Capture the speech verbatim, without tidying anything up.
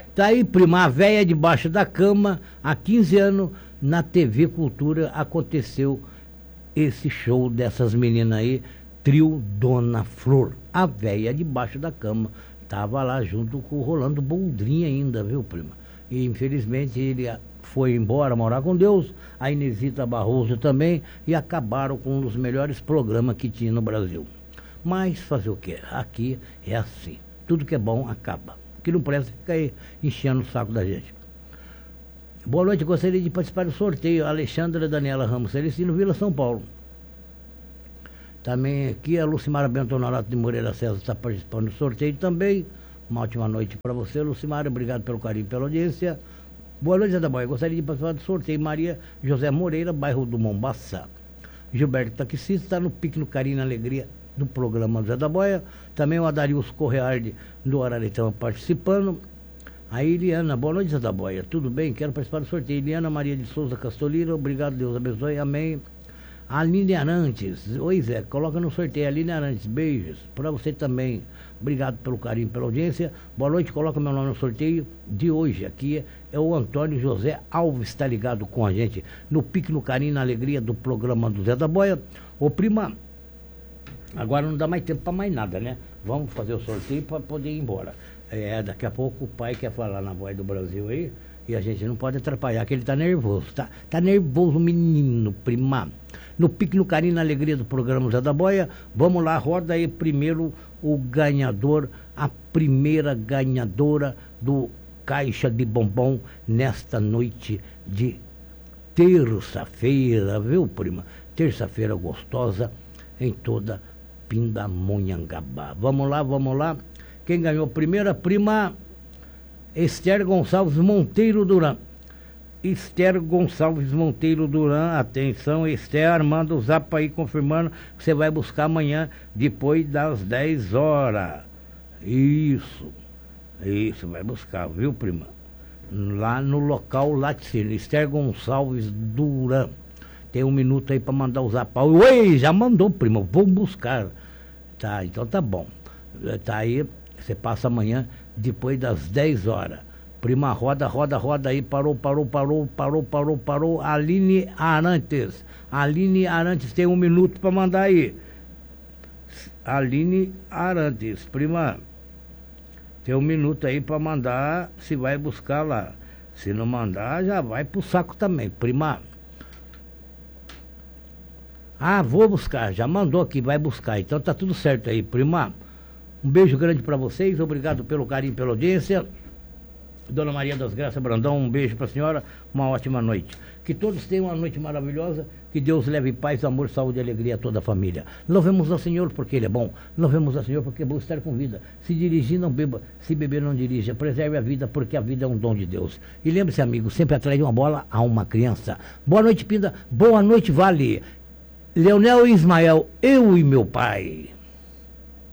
Tá aí, prima, a véia debaixo da cama, há quinze anos, na T V Cultura aconteceu esse show dessas meninas aí, trio Dona Flor. A véia debaixo da cama tava lá junto com o Rolando Boldrin ainda, viu, prima? E infelizmente ele foi embora morar com Deus, a Inesita Barroso também, e acabaram com um dos melhores programas que tinha no Brasil. Mas fazer o quê? Aqui é assim, tudo que é bom acaba, o que não presta fica aí enchendo o saco da gente. Boa noite, gostaria de participar do sorteio. Alexandra Daniela Ramos Celestino, Vila São Paulo. Também aqui a Lucimara Bento Honorato de Moreira César está participando do sorteio também. Uma ótima noite para você, Lucimara, obrigado pelo carinho, pela audiência. Boa noite, Zé da Boia, gostaria de participar do sorteio. Maria José Moreira, bairro do Mombaçá. Gilberto Taxista está no Pique no Carinho na Alegria do programa Zé da Boia. Também o Adarius Correardi do Araretama participando. A Eliana, boa noite, Zé da Boia, tudo bem? Quero participar do sorteio. Eliana Maria de Souza Castolira, obrigado, Deus abençoe, amém. Aline Arantes, oi Zé, coloca no sorteio. Aline Arantes, beijos para você também, obrigado pelo carinho, pela audiência. Boa noite, coloca meu nome no sorteio de hoje. Aqui é o Antônio José Alves, está ligado com a gente no Pique no Carinho, na Alegria do programa do Zé da Boia. Ô prima, agora não dá mais tempo para mais nada, né? Vamos fazer o sorteio para poder ir embora. É, daqui a pouco o pai quer falar na Voz do Brasil aí, e a gente não pode atrapalhar, que ele tá nervoso, tá? Tá nervoso, menino, prima. No Pique no Carinho, na Alegria do programa Zé da Boia, vamos lá, roda aí primeiro o ganhador, a primeira ganhadora do Caixa de Bombom nesta noite de terça-feira, viu, prima? Terça-feira gostosa em toda Pindamonhangaba. Vamos lá, vamos lá. Quem ganhou primeiro, a prima Esther Gonçalves Monteiro Duran. Esther Gonçalves Monteiro Duran, atenção, Esther, manda o zap aí confirmando que você vai buscar amanhã depois das dez horas. Isso, isso, vai buscar, viu, prima? Lá no local Laticínio, Esther Gonçalves Duran. Tem um minuto aí para mandar o zap. Oi, já mandou, prima, vou buscar. Tá, então tá bom. Tá aí. Você passa amanhã depois das dez horas. Prima, roda, roda, roda aí. Parou, parou, parou, parou, parou, parou. Aline Arantes. Aline Arantes tem um minuto para mandar aí. Aline Arantes. Prima, tem um minuto aí para mandar. Se vai buscar lá. Se não mandar, já vai pro saco também. Prima. Ah, vou buscar. Já mandou aqui, vai buscar. Então tá tudo certo aí, prima. Um beijo grande para vocês, obrigado pelo carinho, pela audiência. Dona Maria das Graças Brandão, um beijo para a senhora, uma ótima noite. Que todos tenham uma noite maravilhosa, que Deus leve paz, amor, saúde e alegria a toda a família. Louvemos ao Senhor porque Ele é bom, louvemos ao Senhor porque é bom estar com vida. Se dirigir, não beba, se beber, não dirija. Preserve a vida porque a vida é um dom de Deus. E lembre-se, amigo, sempre atrás de uma bola há uma criança. Boa noite, Pinda, boa noite, Vale. Leonel e Ismael, eu e meu pai.